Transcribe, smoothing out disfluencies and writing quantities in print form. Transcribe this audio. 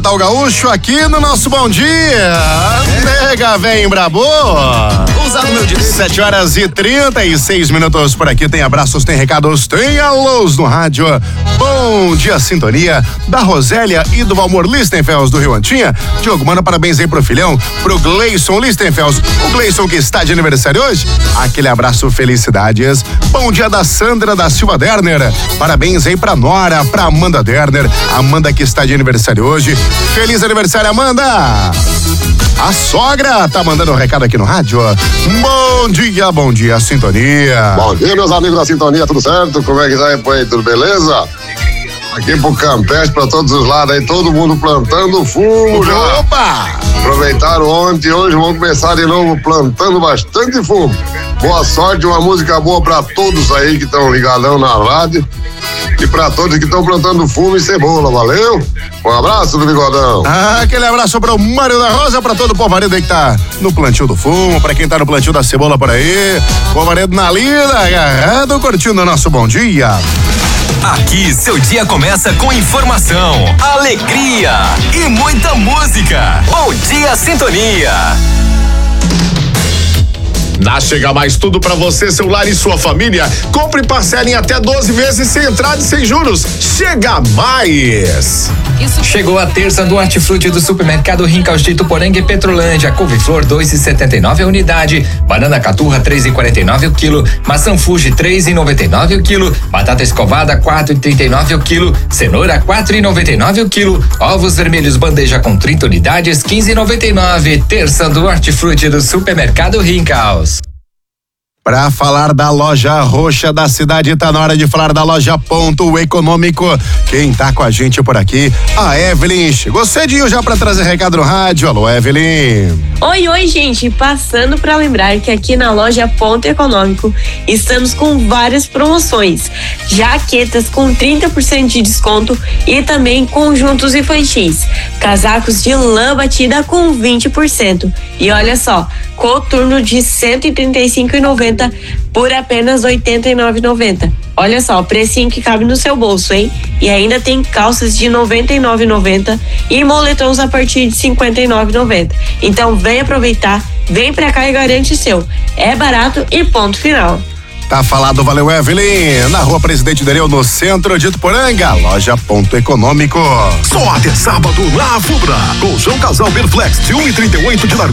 Natal Gaúcho aqui no nosso Bom Dia. Mega vem brabo. Usado meu direito. 7h36 por aqui. Tem abraços, tem recados, tem alôs no rádio. Bom Dia Sintonia da Rosélia e do Valmor Listenfels do Rio Antinha. Diogo, manda parabéns aí pro filhão, pro Gleison Listenfels. O Gleison que está de aniversário hoje. Aquele abraço, felicidades. Bom dia da Sandra da Silva Derner. Parabéns aí pra Nora, pra Amanda Derner. Amanda que está de aniversário hoje. Feliz aniversário, Amanda! A sogra tá mandando um recado aqui no rádio. Bom dia, Sintonia. Bom dia, meus amigos da Sintonia, tudo certo? Como é que tá aí, tudo beleza? Aqui pro Campestre, pra todos os lados aí, todo mundo plantando fumo já. Opa! Aproveitaram ontem e hoje vão começar de novo plantando bastante fumo. Boa sorte, uma música boa pra todos aí que estão ligadão na rádio e pra todos que estão plantando fumo e cebola, valeu? Um abraço do Bigodão. Aquele abraço pro Mário da Rosa, pra todo o povaredo aí que tá no plantio do fumo, pra quem tá no plantio da cebola por aí, povaredo na lida, agarrado, curtindo o nosso Bom Dia. Aqui seu dia começa com informação, alegria e muita música. Bom Dia Sintonia. Na Chega Mais, tudo pra você, seu lar e sua família. Compre e parcele em até 12 vezes sem entrada e sem juros. Chega Mais! Chegou a terça do Hortifruti do Supermercado Rincals de Ituporanga e Petrolândia. Couve-flor 2,79 a unidade, banana caturra 3,49 o quilo, maçã Fuji 3,99 o quilo, batata escovada 4,39 o quilo, cenoura 4,99 o quilo, ovos vermelhos bandeja com 30 unidades 15,99. Terça do Hortifruti do Supermercado Rincals. Pra falar da loja roxa da cidade, tá na hora de falar da loja Ponto Econômico. Quem tá com a gente por aqui, a Evelyn. Chegou cedinho já pra trazer recado no rádio. Alô, Evelyn. Oi, gente. Passando pra lembrar que aqui na loja Ponto Econômico estamos com várias promoções. Jaquetas com 30% de desconto e também conjuntos infantis. Casacos de lã batida com 20%. E olha só, coturno de R$ 135,90 por apenas R$ 89,90. Olha só, precinho que cabe no seu bolso, hein? E ainda tem calças de R$ 99,90 e moletons a partir de R$ 59,90. Então vem aproveitar, vem pra cá e garante o seu. É barato e ponto final. Tá falado, valeu, Evelyn. Na Rua Presidente Dereu, no centro de Ituporanga, loja Ponto Econômico. Só até sábado na Fubra. Colchão casal Perflex de 1,38 de largura.